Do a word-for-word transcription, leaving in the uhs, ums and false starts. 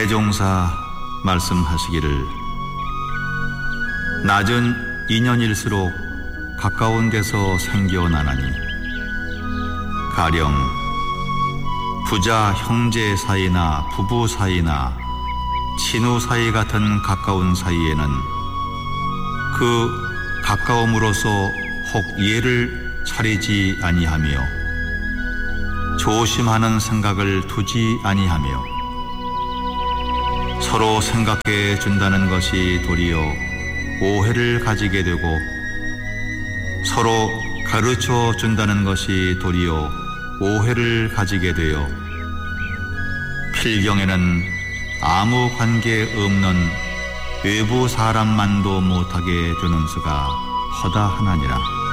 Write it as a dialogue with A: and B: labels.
A: 대종사 말씀하시기를 낮은 인연일수록 가까운 데서 생겨나나니 가령 부자 형제 사이나 부부 사이나 친후 사이 같은 가까운 사이에는 그 가까움으로써 혹 예를 차리지 아니하며 조심하는 생각을 두지 아니하며 서로 생각해 준다는 것이 도리어 오해를 가지게 되고 서로 가르쳐 준다는 것이 도리어 오해를 가지게 되어 필경에는 아무 관계 없는 외부 사람만도 못하게 되는 수가 허다하나니라.